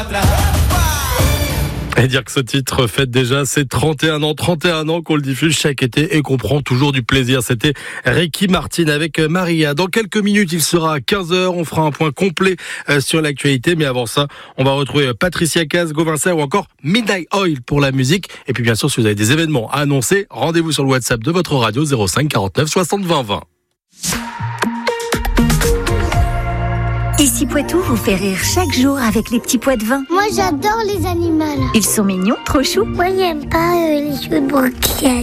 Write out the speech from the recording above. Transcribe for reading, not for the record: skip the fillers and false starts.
Et dire que ce titre fête déjà ses 31 ans qu'on le diffuse chaque été et qu'on prend toujours du plaisir. C'était Ricky Martin avec Maria. Dans quelques minutes, il sera 15h. On fera un point complet sur l'actualité. Mais avant ça, on va retrouver Patricia Cass, Gauvin Serre ou encore Midnight Oil pour la musique. Et puis bien sûr, si vous avez des événements à annoncer, rendez-vous sur le WhatsApp de votre radio 05 49 60 20 20. Ici Poitou vous fait rire chaque jour avec les petits pois de vin. Moi j'adore les animaux. Ils sont mignons, trop choux. Moi j'aime pas les jouets de broquial.